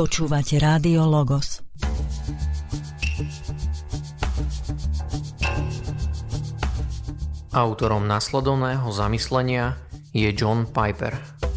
Počúvate Rádio Logos. Autorom nasledovného zamyslenia je John Piper.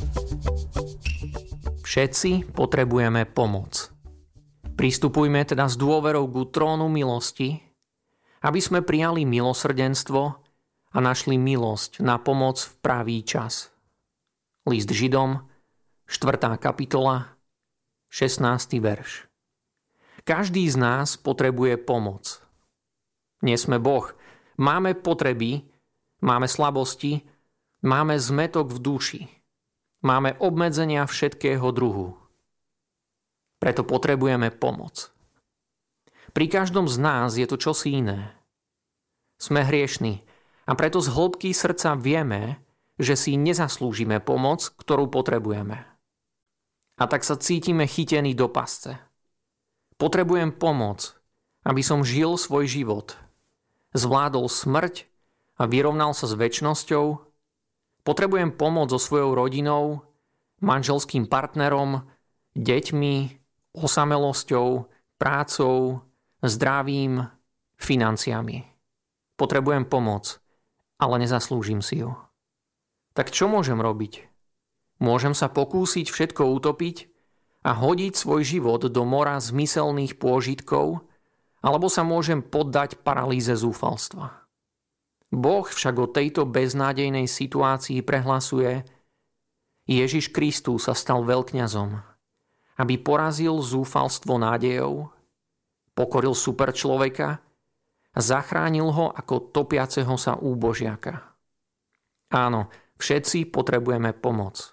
Všetci potrebujeme pomoc. Pristupujme teda s dôverou ku trónu milosti, aby sme prijali milosrdenstvo a našli milosť na pomoc v pravý čas. List Židom, 4. kapitola, 16. verš. Každý z nás potrebuje pomoc. Nie sme Boh. Máme potreby, máme slabosti, máme zmätok v duši. Máme obmedzenia všetkého druhu. Preto potrebujeme pomoc. Pri každom z nás je to čosi iné. Sme hriešni a preto z hĺbky srdca vieme, že si nezaslúžime pomoc, ktorú potrebujeme. A tak sa cítime chytení do pasce. Potrebujem pomoc, aby som žil svoj život, zvládol smrť a vyrovnal sa s večnosťou. Potrebujem pomoc so svojou rodinou, manželským partnerom, deťmi, osamelosťou, prácou, zdravím, financiami. Potrebujem pomoc, ale nezaslúžim si ju. Tak čo môžem robiť? Môžem sa pokúsiť všetko utopiť a hodiť svoj život do mora zmyselných pôžitkov, alebo sa môžem poddať paralýze zúfalstva. Boh však o tejto beznádejnej situácii prehlasuje: Ježiš Kristus sa stal veľkňazom, aby porazil zúfalstvo nádejou, pokoril superčloveka a zachránil ho ako topiaceho sa úbožiaka. Áno, všetci potrebujeme pomoc.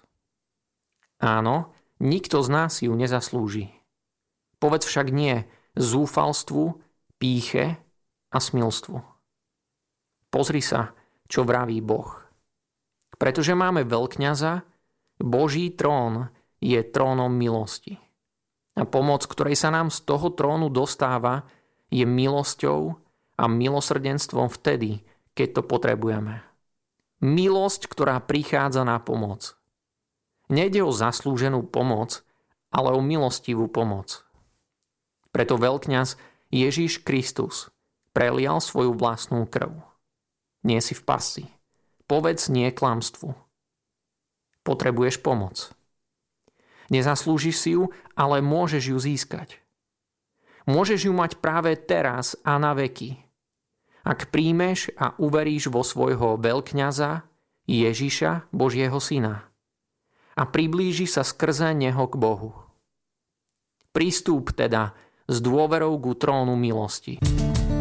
Áno, nikto z nás ju nezaslúži. Povedz však nie zúfalstvu, pýche a smilstvu. Pozri sa, čo vraví Boh. Pretože máme veľkňaza, Boží trón je trónom milosti. A pomoc, ktorej sa nám z toho trónu dostáva, je milosťou a milosrdenstvom vtedy, keď to potrebujeme. Milosť, ktorá prichádza na pomoc. Nejde o zaslúženú pomoc, ale o milostivú pomoc. Preto veľkňaz Ježiš Kristus prelial svoju vlastnú krv. Nie si v pasci. Povedz nie klamstvu. Potrebuješ pomoc. Nezaslúžiš si ju, ale môžeš ju získať. Môžeš ju mať práve teraz a na veky. Ak príjmeš a uveríš vo svojho veľkňaza Ježiša, Božieho syna, a priblíži sa skrze neho k Bohu. Pristúp teda s dôverou ku trónu milosti.